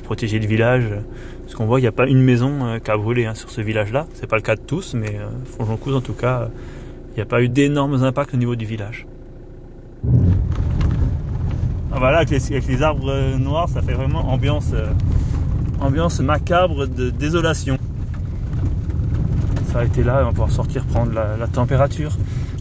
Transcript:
protéger le village. Parce qu'on voit qu'il n'y a pas une maison qui a brûlé sur ce village-là. C'est pas le cas de tous, mais Fonjoncouze en tout cas, il n'y a pas eu d'énormes impacts au niveau du village. Ah, voilà, avec les arbres noirs, ça fait vraiment ambiance macabre de désolation. Ça a été là, on va pouvoir sortir prendre la température.